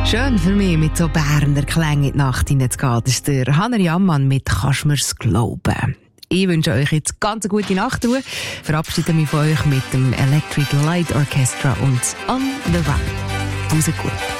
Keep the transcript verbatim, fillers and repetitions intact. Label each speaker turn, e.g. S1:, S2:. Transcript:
S1: Schön für mich, mit so Berner Klängen in die Nacht hineinzugehen. Das ist der Hanner Jammann mit «Kannst mir's glauben». Ich wünsche euch jetzt ganz eine gute Nachtruhe. Verabschiede mich von euch mit dem Electric Light Orchestra und «On the Run». Pause gut.